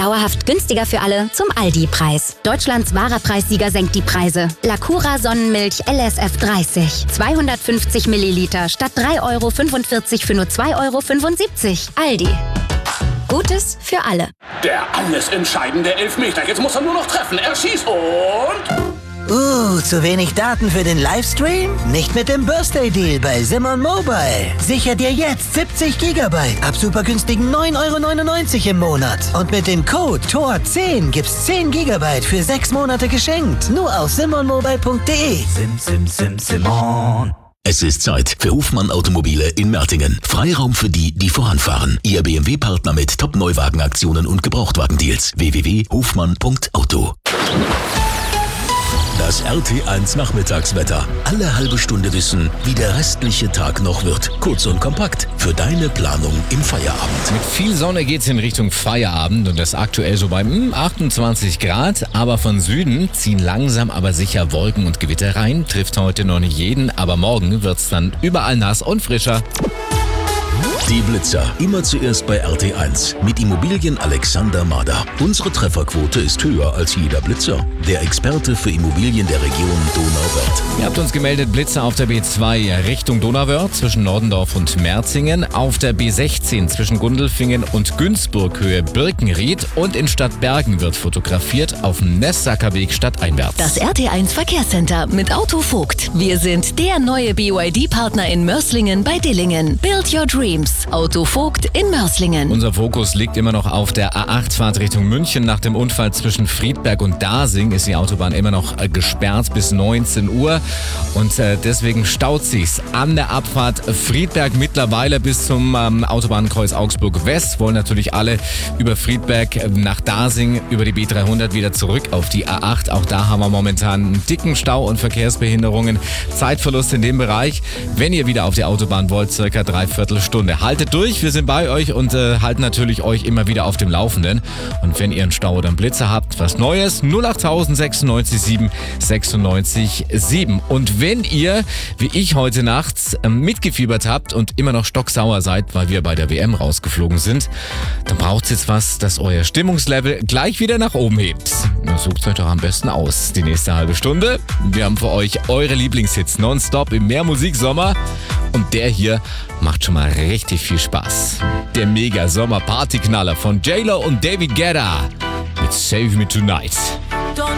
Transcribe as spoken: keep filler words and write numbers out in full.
Dauerhaft günstiger für alle zum Aldi-Preis. Deutschlands wahrer Preissieger senkt die Preise. Lacura Sonnenmilch L S F dreißig. zweihundertfünfzig Milliliter statt drei Euro fünfundvierzig für nur zwei Euro fünfundsiebzig. Aldi. Gutes für alle. Der alles entscheidende Elfmeter. Jetzt muss er nur noch treffen. Er schießt und... Uh, zu wenig Daten für den Livestream? Nicht mit dem Birthday Deal bei Simon Mobile. Sicher dir jetzt siebzig Gigabyte ab super günstigen neun Euro neunundneunzig im Monat. Und mit dem Code T O R zehn gibt's zehn Gigabyte für sechs Monate geschenkt. Nur auf simon mobile punkt de. Sim, sim, sim, Simon. Es ist Zeit für Hofmann Automobile in Mertingen. Freiraum für die, die voranfahren. Ihr B M W-Partner mit Top-Neuwagenaktionen und Gebrauchtwagendeals. w w w punkt hofmann punkt auto. Das R T eins Nachmittagswetter. Alle halbe Stunde wissen, wie der restliche Tag noch wird. Kurz und kompakt für deine Planung im Feierabend. Mit viel Sonne geht's in Richtung Feierabend und das aktuell so bei mm, achtundzwanzig Grad. Aber von Süden ziehen langsam aber sicher Wolken und Gewitter rein. Trifft heute noch nicht jeden, aber morgen wird's dann überall nass und frischer. Die Blitzer. Immer zuerst bei R T eins. Mit Immobilien Alexander Mader. Unsere Trefferquote ist höher als jeder Blitzer. Der Experte für Immobilien der Region Donauwörth. Ihr habt uns gemeldet, Blitzer auf der B zwei Richtung Donauwörth zwischen Nordendorf und Merzingen. Auf der B sechzehn zwischen Gundelfingen und Günzburg Höhe Birkenried. Und in Stadtbergen wird fotografiert auf dem Nessacker Weg stadteinwärts. Das R T eins Verkehrscenter mit Autovogt. Wir sind der neue B Y D-Partner in Mörslingen bei Dillingen. Build your dreams. Autovogt in Mörslingen. Unser Fokus liegt immer noch auf der A acht Fahrt Richtung München. Nach dem Unfall zwischen Friedberg und Dasing ist die Autobahn immer noch äh, gesperrt bis neunzehn Uhr. Und äh, deswegen staut sich's an der Abfahrt Friedberg mittlerweile bis zum ähm, Autobahnkreuz Augsburg West. Wollen natürlich alle über Friedberg äh, nach Dasing über die B dreihundert wieder zurück auf die A acht. Auch da haben wir momentan einen dicken Stau und Verkehrsbehinderungen. Zeitverlust in dem Bereich. Wenn ihr wieder auf die Autobahn wollt, circa dreiviertel Stunde. Haltet durch, wir sind bei euch und äh, halten natürlich euch immer wieder auf dem Laufenden. Und wenn ihr einen Stau oder einen Blitzer habt, was Neues, null acht sechsundneunzig sieben sechsundneunzig sieben. Und wenn ihr, wie ich heute nachts, äh, mitgefiebert habt und immer noch stocksauer seid, weil wir bei der W M rausgeflogen sind, dann braucht es jetzt was, das euer Stimmungslevel gleich wieder nach oben hebt. Na, sucht euch doch am besten aus. Die nächste halbe Stunde. Wir haben für euch eure Lieblingshits nonstop im Mehrmusiksommer. Und der hier macht schon mal richtig viel Spaß. Der Mega-Sommer-Partyknaller von J Lo und David Guetta mit Save Me Tonight.